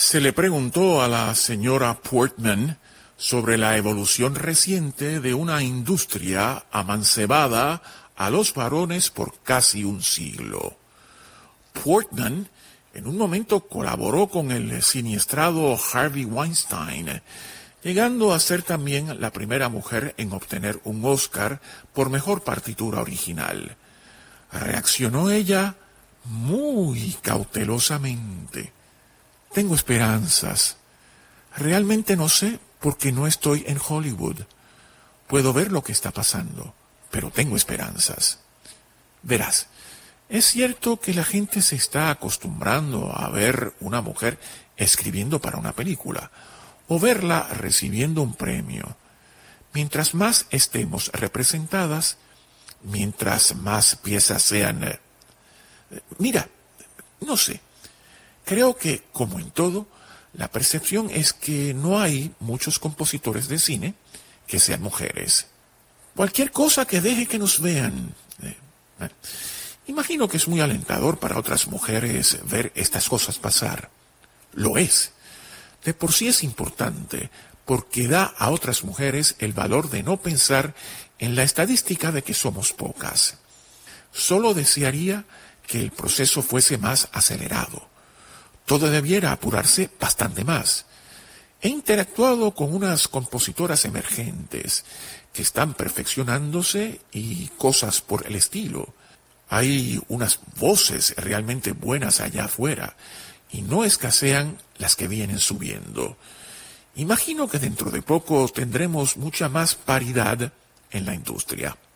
Se le preguntó a la señora Portman sobre la evolución reciente de una industria amancebada a los varones por casi un siglo. Portman en un momento colaboró con el siniestrado Harvey Weinstein, llegando a ser también la primera mujer en obtener un Oscar por mejor partitura original. Reaccionó ella muy cautelosamente. Tengo esperanzas. Realmente no sé porque no estoy en Hollywood. Puedo ver lo que está pasando, pero tengo esperanzas. Verás, es cierto que la gente se está acostumbrando a ver una mujer escribiendo para una película o verla recibiendo un premio. Mientras más estemos representadas, mientras más piezas sean... Mira, no sé. Creo que, como en todo, la percepción es que no hay muchos compositores de cine que sean mujeres. Cualquier cosa que deje que nos vean. Imagino que es muy alentador para otras mujeres ver estas cosas pasar. Lo es. De por sí es importante, porque da a otras mujeres el valor de no pensar en la estadística de que somos pocas. Solo desearía que el proceso fuese más acelerado. Todo debiera apurarse bastante más. He interactuado con unas compositoras emergentes que están perfeccionándose y cosas por el estilo. Hay unas voces realmente buenas allá afuera y no escasean las que vienen subiendo. Imagino que dentro de poco tendremos mucha más paridad en la industria.